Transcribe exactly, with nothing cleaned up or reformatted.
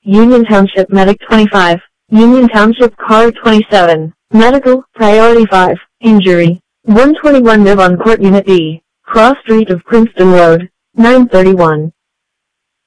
Union Township Medic twenty-five, Union Township Car twenty-seven, Medical, Priority five, Injury, one twenty-one Nivon Court Unit D, Cross Street of Princeton Road, nine thirty-one.